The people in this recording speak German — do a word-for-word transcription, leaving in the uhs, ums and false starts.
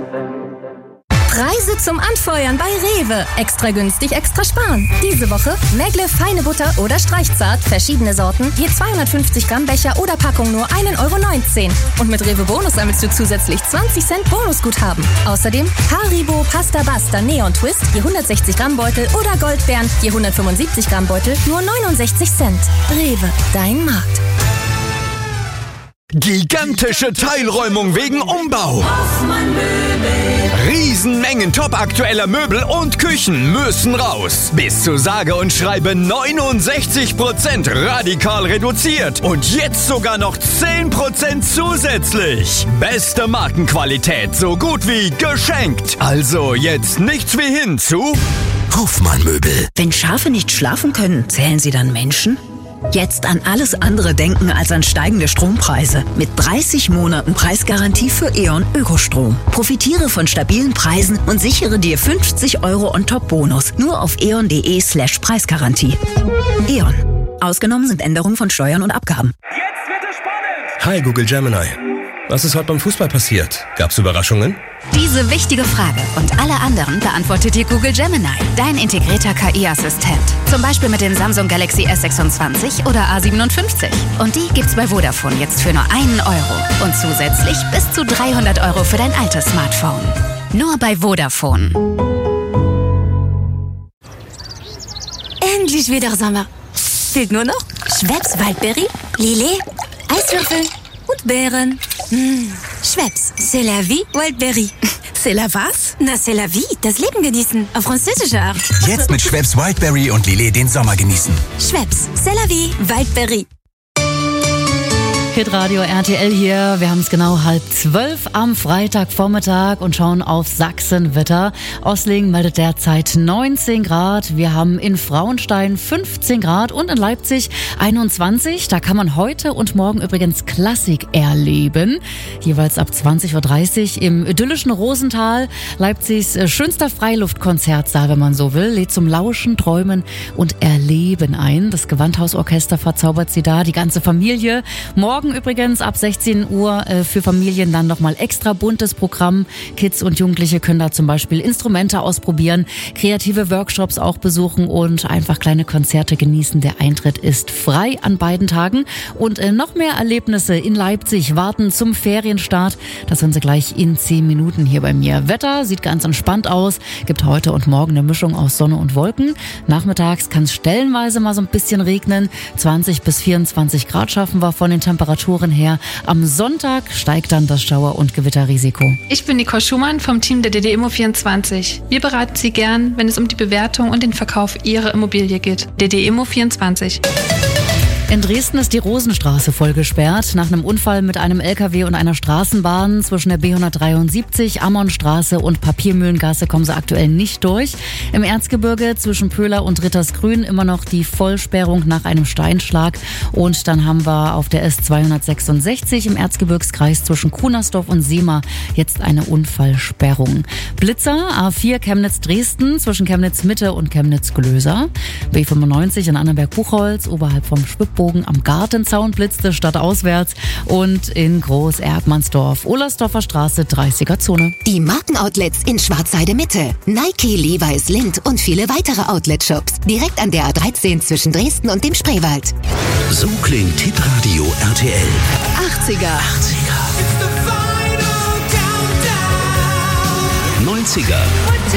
Preise zum Anfeuern bei Rewe. Extra günstig, extra sparen. Diese Woche Megle feine Butter oder Streichzart, verschiedene Sorten, je zweihundertfünfzig Gramm Becher oder Packung nur ein Euro neunzehn. Und mit Rewe Bonus sammelst du zusätzlich zwanzig Cent Bonusguthaben. Außerdem Haribo Pasta Basta Neon Twist, je hundertsechzig Gramm Beutel oder Goldbeeren, je hundertfünfundsiebzig Gramm Beutel, nur neunundsechzig Cent. Rewe, dein Markt. Gigantische Teilräumung wegen Umbau. Riesenmengen topaktueller Möbel und Küchen müssen raus. Bis zu sage und schreibe neunundsechzig Prozent radikal reduziert. Und jetzt sogar noch zehn Prozent zusätzlich. Beste Markenqualität, so gut wie geschenkt. Also jetzt nichts wie hin zu Hofmann Möbel. Wenn Schafe nicht schlafen können, zählen sie dann Menschen? Jetzt an alles andere denken als an steigende Strompreise. Mit dreißig Monaten Preisgarantie für E.ON Ökostrom. Profitiere von stabilen Preisen und sichere dir fünfzig Euro on top Bonus. Nur auf eon.de slash Preisgarantie. E.ON. Ausgenommen sind Änderungen von Steuern und Abgaben. Jetzt wird es spannend! Hi Google Gemini. Was ist heute beim Fußball passiert? Gab's Überraschungen? Diese wichtige Frage und alle anderen beantwortet dir Google Gemini, dein integrierter K I-Assistent. Zum Beispiel mit dem Samsung Galaxy S sechsundzwanzig oder A siebenundfünfzig. Und die gibt's bei Vodafone jetzt für nur einen Euro. Und zusätzlich bis zu dreihundert Euro für dein altes Smartphone. Nur bei Vodafone. Endlich wieder Sommer. Fehlt nur noch Schweppes Waldberry, Lillet, Eiswürfel und Beeren. Mmh. Schweppes, c'est la vie, Wildberry. C'est la was? Na, c'est la vie, das Leben genießen. Auf französische Art. Jetzt mit Schweppes Wildberry und Lillet den Sommer genießen. Schweppes, c'est la vie, Wildberry. Hitradio R T L hier. Wir haben es genau halb zwölf am Freitagvormittag und schauen auf Sachsenwetter. Osling meldet derzeit neunzehn Grad. Wir haben in Frauenstein fünfzehn Grad und in Leipzig einundzwanzig. Da kann man heute und morgen übrigens Klassik erleben. Jeweils ab zwanzig Uhr dreißig im idyllischen Rosental. Leipzigs schönster Freiluftkonzertsaal, wenn man so will, lädt zum Lauschen, Träumen und Erleben ein. Das Gewandhausorchester verzaubert sie da, die ganze Familie. Morgen übrigens ab sechzehn Uhr äh, für Familien dann nochmal extra buntes Programm. Kids und Jugendliche können da zum Beispiel Instrumente ausprobieren, kreative Workshops auch besuchen und einfach kleine Konzerte genießen. Der Eintritt ist frei an beiden Tagen. Und äh, noch mehr Erlebnisse in Leipzig warten zum Ferienstart. Das hören Sie gleich in zehn Minuten hier bei mir. Wetter sieht ganz entspannt aus. Gibt heute und morgen eine Mischung aus Sonne und Wolken. Nachmittags kann es stellenweise mal so ein bisschen regnen. zwanzig bis vierundzwanzig Grad schaffen wir von den Temperaturen her. Am Sonntag steigt dann das Schauer- und Gewitterrisiko. Ich bin Nicole Schumann vom Team der D D Immo vierundzwanzig. Wir beraten Sie gern, wenn es um die Bewertung und den Verkauf Ihrer Immobilie geht. D D Immo vierundzwanzig. In Dresden ist die Rosenstraße voll gesperrt. Nach einem Unfall mit einem L K W und einer Straßenbahn zwischen der B hundertdreiundsiebzig, Ammonstraße und Papiermühlengasse kommen sie aktuell nicht durch. Im Erzgebirge zwischen Pöhler und Rittersgrün immer noch die Vollsperrung nach einem Steinschlag. Und dann haben wir auf der S zweihundertsechsundsechzig im Erzgebirgskreis zwischen Kunersdorf und Sehma jetzt eine Unfallsperrung. Blitzer, A vier Chemnitz-Dresden zwischen Chemnitz-Mitte und Chemnitz-Glöser. B fünfundneunzig in Annenberg-Buchholz oberhalb vom Schwibbogen am Gartenzaun blitzte stadtauswärts und in Groß-Erdmannsdorf, Ohlsdorfer Straße, dreißiger Zone. Die Markenoutlets in Schwarzheide Mitte. Nike, Levi's, Lindt und viele weitere Outlet-Shops. Direkt an der A dreizehn zwischen Dresden und dem Spreewald. So klingt Hitradio R T L. achtziger. achtziger. neunziger.